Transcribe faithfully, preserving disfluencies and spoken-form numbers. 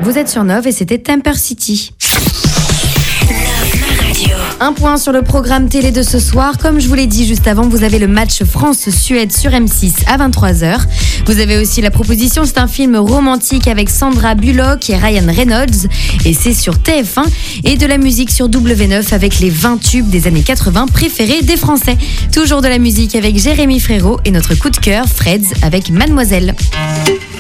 Vous êtes sur Nove et c'était Temper City. Un point sur le programme télé de ce soir. Comme je vous l'ai dit juste avant, vous avez le match France-Suède sur M six à vingt-trois heures. Vous avez aussi la proposition, c'est un film romantique avec Sandra Bullock et Ryan Reynolds et c'est sur T F un. Et de la musique sur W neuf avec les vingt tubes des années quatre-vingts préférés des Français. Toujours de la musique avec Jérémy Frérot et notre coup de cœur, Freds avec Mademoiselle.